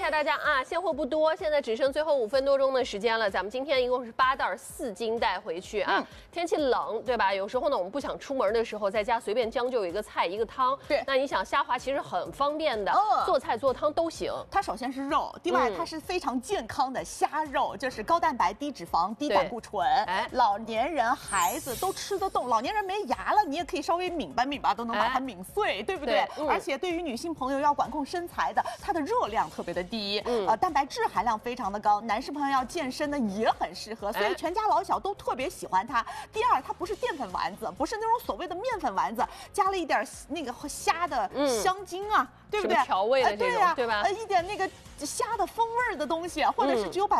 下大家啊，现货不多，现在只剩最后5分多钟的时间了。咱们今天一共是8袋4斤带回去啊。天气冷，对吧？有时候呢，我们不想出门的时候，在家随便将就一个菜一个汤。 对， 那你想虾滑其实很方便的，做菜做汤都行。 它首先是肉，另外它是非常健康的虾肉，就是高蛋白、低脂肪、低胆固醇。老年人、孩子都吃得动。老年人没牙了，你也可以稍微抿吧，都能把它抿碎，对不对？而且对于女性朋友要管控身材的，它的热量特别的低，蛋白质含量非常的高。男士朋友要健身呢也很适合，所以全家老小都特别喜欢它。第二，它不是淀粉丸子，不是那种所谓的面粉丸子，加了一点那个虾的香精啊，对不对？ 调味的这种，对吧？ 一点那个虾的风味的东西，或者是只有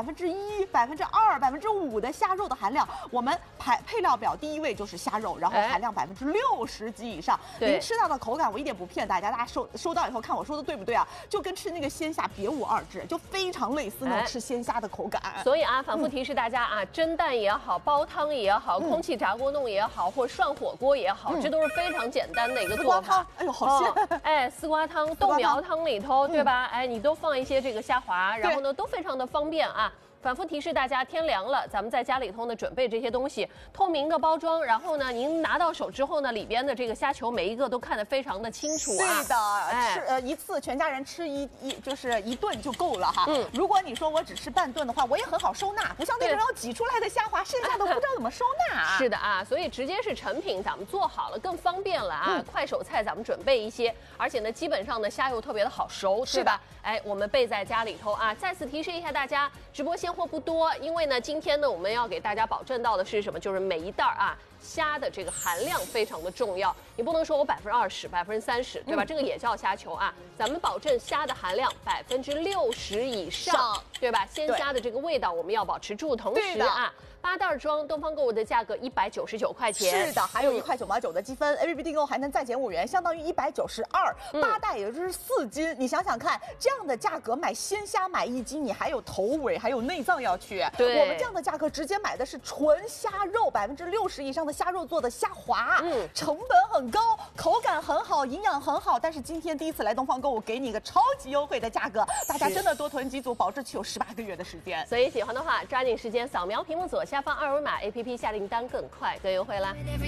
1%、2%、5%的虾肉的含量。我们配料表第一位就是虾肉，然后含量60%几以上。您吃到的口感我一点不骗大家，大家收到以后看我说的对不对啊？就跟吃那个鲜虾别无二致，就非常类似那种吃鲜虾的口感。 所以啊，反复提示大家啊，蒸蛋也好，煲汤也好，空气炸锅弄也好，或涮火锅也好，这都是非常简单的一个做法。 哎呦，好鲜！ 丝瓜汤、豆苗汤里头，对吧？你都放一些这个虾滑，然后呢，都非常的方便啊。反复提示大家，天凉了，咱们在家里头呢准备这些东西，透明的包装，然后呢，您拿到手之后呢，里边的这个虾球每一个都看得非常的清楚啊。 对的，吃一次全家人吃就是一顿就够了哈。如果你说我只吃半顿的话，我也很好收纳，不像那种要挤出来的虾滑，剩下的不知道怎么收纳啊。 是的啊，所以直接是成品，咱们做好了更方便了啊。快手菜咱们准备一些，而且呢，基本上呢虾又特别的好熟，对吧？我们备在家里头啊。再次提示一下大家，直播现货不多，因为呢，今天呢，我们要给大家保证到的是什么？就是每一袋啊，虾的这个含量非常的重要。你不能说我20%、30%，对吧？这个也叫虾球啊。咱们保证虾的含量60%以上，对吧？鲜虾的这个味道我们要保持住，同时啊。8袋装，东方购物的价格199块钱。 是的，还有1块9毛9的积分，APP 订购还能再减5元，相当于192。8袋也就是4斤，你想想看，这样的价格买鲜虾买1斤，你还有头尾，还有内脏要去。 对， 我们这样的价格直接买的是纯虾肉，60%以上的虾肉做的虾滑，成本很高，口感很好，营养很好。但是今天第一次来东方购物，给你一个超级优惠的价格，大家真的多囤几组，保质期有18个月的时间。 所以喜欢的话，抓紧时间扫描屏幕左下方2维码 ，APP 下订单更快更优惠啦。